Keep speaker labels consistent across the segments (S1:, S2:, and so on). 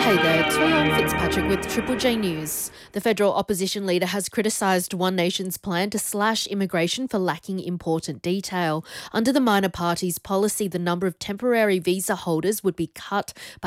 S1: Hey there, it's Ryan Fitzpatrick with Triple J News. The federal opposition leader has criticised One Nation's plan to slash immigration for lacking important detail. Under the minor party's policy, the number of temporary visa holders would be cut by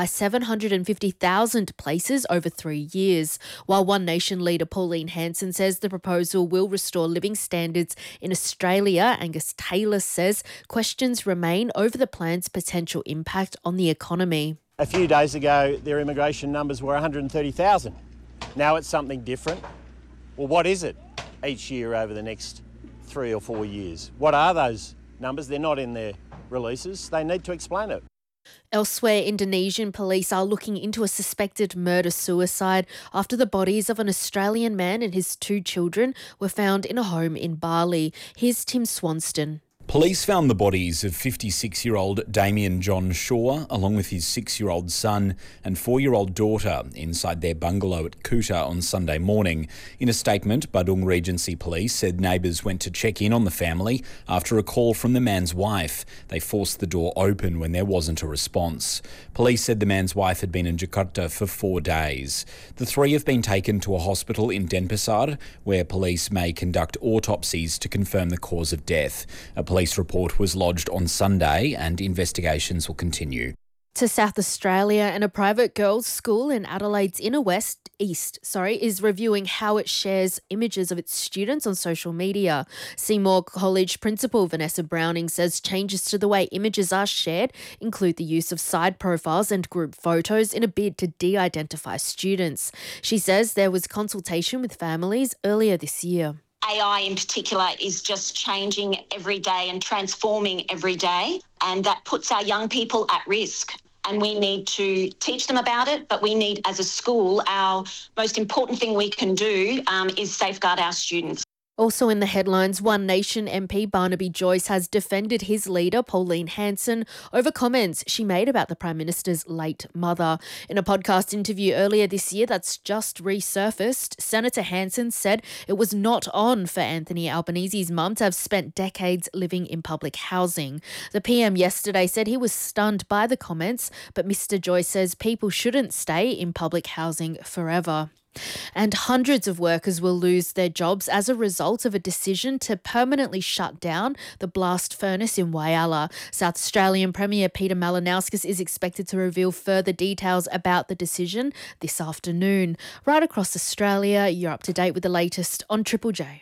S1: 750,000 places over 3 years, while One Nation leader Pauline Hanson says the proposal will restore living standards in Australia. Angus Taylor says questions remain over the plan's potential impact on the economy.
S2: A few days ago, their immigration numbers were 130,000. Now it's something different. Well, what is it each year over the next 3 or 4 years? What are those numbers? They're not in their releases. They need to explain it.
S1: Elsewhere, Indonesian police are looking into a suspected murder-suicide after the bodies of an Australian man and his 2 children were found in a home in Bali. Here's Tim Swanston.
S3: Police found the bodies of 56-year-old Damien John Shaw, along with his 6-year-old son and 4-year-old daughter, inside their bungalow at Kuta on Sunday morning. In a statement, Badung Regency Police said neighbours went to check in on the family after a call from the man's wife. They forced the door open when there wasn't a response. Police said the man's wife had been in Jakarta for 4 days. The 3 have been taken to a hospital in Denpasar, where police may conduct autopsies to confirm the cause of death. A police report was lodged on Sunday and investigations will continue.
S1: To South Australia, and a private girls' school in Adelaide's inner east is reviewing how it shares images of its students on social media. Seymour College principal Vanessa Browning says changes to the way images are shared include the use of side profiles and group photos in a bid to de-identify students. She says there was consultation with families earlier this year.
S4: AI in particular is just changing every day and transforming every day, and that puts our young people at risk. And we need to teach them about it, but we need, as a school, our most important thing we can do is safeguard our students.
S1: Also in the headlines, One Nation MP Barnaby Joyce has defended his leader, Pauline Hanson, over comments she made about the Prime Minister's late mother. In a podcast interview earlier this year that's just resurfaced, Senator Hanson said it was not on for Anthony Albanese's mum to have spent decades living in public housing. The PM yesterday said he was stunned by the comments, but Mr Joyce says people shouldn't stay in public housing forever. And hundreds of workers will lose their jobs as a result of a decision to permanently shut down the blast furnace in Whyalla. South Australian Premier Peter Malinauskas is expected to reveal further details about the decision this afternoon. Right across Australia, you're up to date with the latest on Triple J.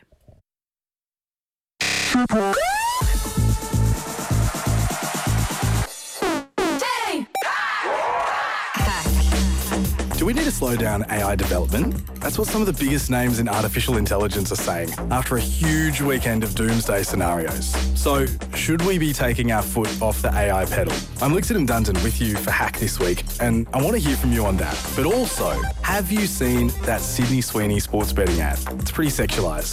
S5: Do we need to slow down AI development? That's what some of the biggest names in artificial intelligence are saying after a huge weekend of doomsday scenarios. So, should we be taking our foot off the AI pedal? I'm Lixton Dunton with you for Hack this week, and I want to hear from you on that. But also, have you seen that Sydney Sweeney sports betting ad? It's pretty sexualised.